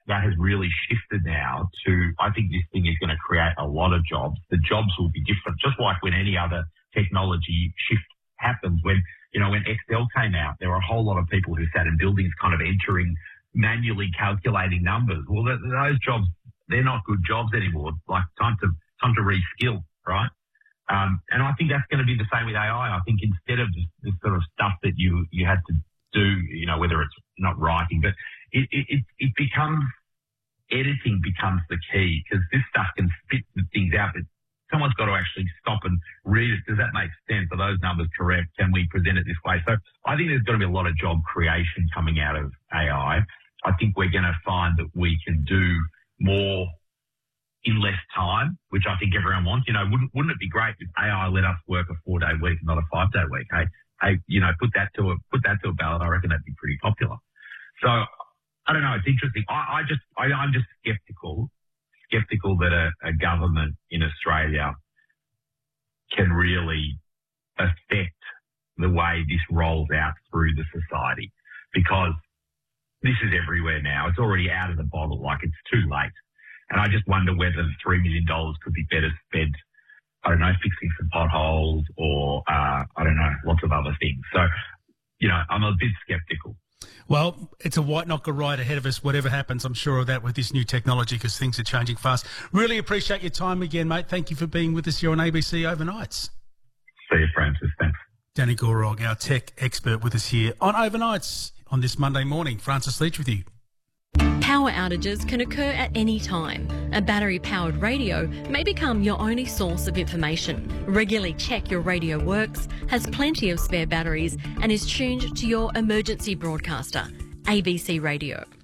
that has really shifted now to, I think this thing is going to create a lot of jobs. The jobs will be different, just like when any other technology shift happens. When Excel came out, there were a whole lot of people who sat in buildings kind of entering, manually calculating numbers. Well, those jobs, they're not good jobs anymore. Like time to reskill, right? And I think that's going to be the same with AI. I think instead of this sort of stuff that you had to do, whether it's not writing, but it becomes, editing becomes the key, because this stuff can spit the things out, but someone's got to actually stop and read it. Does that make sense? Are those numbers correct? Can we present it this way? So I think there's going to be a lot of job creation coming out of AI. I think we're going to find that we can do more in less time, which I think everyone wants. Wouldn't it be great if AI let us work a 4-day week, not a 5-day week? Hey, put that to a ballot. I reckon that'd be pretty popular. So I don't know. It's interesting. I'm just skeptical that a government in Australia can really affect the way this rolls out through the society, because this is everywhere now. It's already out of the bottle. Like, it's too late. And I just wonder whether the $3 million could be better spent, I don't know, fixing some potholes or, lots of other things. So, I'm a bit skeptical. Well, it's a white knocker right ahead of us, whatever happens. I'm sure of that with this new technology, because things are changing fast. Really appreciate your time again, mate. Thank you for being with us here on ABC Overnights. See you, Francis. Thanks. Danny Gorog, our tech expert, with us here on Overnights on this Monday morning. Francis Leach with you. Power outages can occur at any time. A battery-powered radio may become your only source of information. Regularly check your radio works, has plenty of spare batteries, and is tuned to your emergency broadcaster, ABC Radio.